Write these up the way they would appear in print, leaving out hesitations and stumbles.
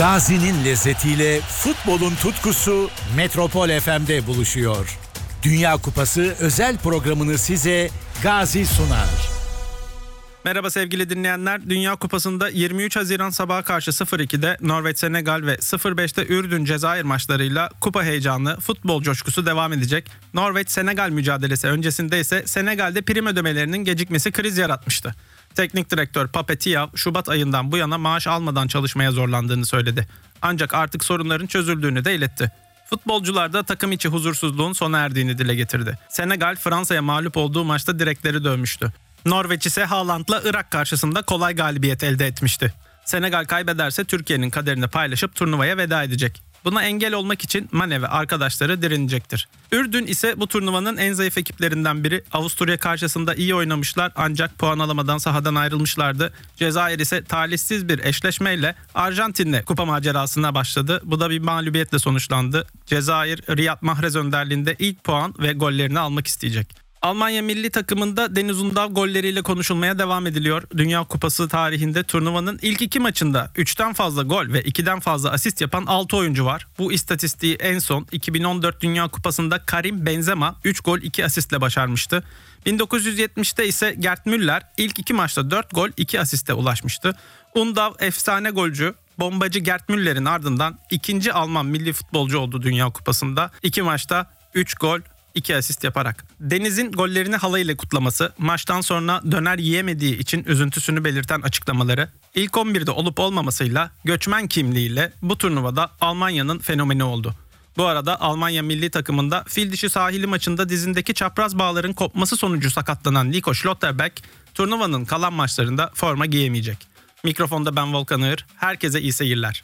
Gazi'nin lezzetiyle futbolun tutkusu Metropol FM'de buluşuyor. Dünya Kupası özel programını size Gazi sunar. Merhaba sevgili dinleyenler. Dünya Kupası'nda 23 Haziran sabahı karşı 02'de Norveç-Senegal ve 05'te Ürdün-Cezayir maçlarıyla kupa heyecanlı futbol coşkusu devam edecek. Norveç-Senegal mücadelesi öncesinde ise Senegal'de prim ödemelerinin gecikmesi kriz yaratmıştı. Teknik direktör Pape Thiaw, Şubat ayından bu yana maaş almadan çalışmaya zorlandığını söyledi. Ancak artık sorunların çözüldüğünü de iletti. Futbolcular da takım içi huzursuzluğun sona erdiğini dile getirdi. Senegal, Fransa'ya mağlup olduğu maçta direkleri dövmüştü. Norveç ise Haaland'la Irak karşısında kolay galibiyet elde etmişti. Senegal kaybederse Türkiye'nin kaderini paylaşıp turnuvaya veda edecek. Buna engel olmak için Mane ve arkadaşları direnecektir. Ürdün ise bu turnuvanın en zayıf ekiplerinden biri. Avusturya karşısında iyi oynamışlar ancak puan alamadan sahadan ayrılmışlardı. Cezayir ise talihsiz bir eşleşmeyle Arjantin'le kupa macerasına başladı. Bu da bir mağlubiyetle sonuçlandı. Cezayir, Riyad Mahrez önderliğinde ilk puan ve gollerini almak isteyecek. Almanya milli takımında Deniz Undav golleriyle konuşulmaya devam ediliyor. Dünya Kupası tarihinde turnuvanın ilk iki maçında 3'ten fazla gol ve 2'den fazla asist yapan 6 oyuncu var. Bu istatistiği en son 2014 Dünya Kupası'nda Karim Benzema 3 gol 2 asistle başarmıştı. 1970'te ise Gerd Müller ilk iki maçta 4 gol 2 asiste ulaşmıştı. Undav efsane golcü, bombacı Gerd Müller'in ardından ikinci Alman milli futbolcu oldu Dünya Kupası'nda. 2 maçta 3 gol 2 asist yaparak. Deniz'in gollerini halayla kutlaması, maçtan sonra döner yiyemediği için üzüntüsünü belirten açıklamaları, ilk 11'de olup olmamasıyla göçmen kimliğiyle bu turnuvada Almanya'nın fenomeni oldu. Bu arada Almanya milli takımında fil dişi sahili maçında dizindeki çapraz bağların kopması sonucu sakatlanan Nico Schlotterbeck, turnuvanın kalan maçlarında forma giyemeyecek. Mikrofonda ben Volkan Ağır, herkese iyi seyirler.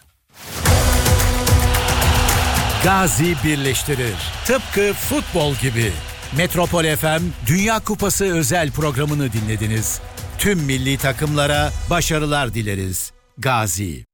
Gazi birleştirir. Tıpkı futbol gibi. Metropol FM Dünya Kupası özel programını dinlediniz. Tüm milli takımlara başarılar dileriz. Gazi.